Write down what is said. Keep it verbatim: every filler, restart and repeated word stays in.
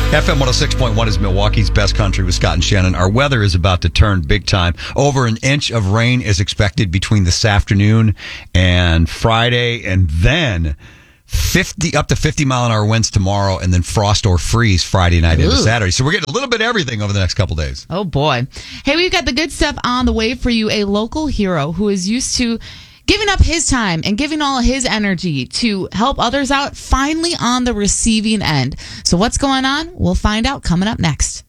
F M one oh six point one is Milwaukee's best country with Scott and Shannon. Our weather is about to turn big time. Over an inch of rain is expected between this afternoon and Friday, and then fifty up to fifty mile an hour winds tomorrow, and then frost or freeze Friday night into Ooh. Saturday. So we're getting a little bit of everything over the next couple days. Oh, boy. Hey, we've got the good stuff on the way for you. A local hero who is used to giving up his time and giving all his energy to help others out, finally on the receiving end. So what's going on? We'll find out coming up next.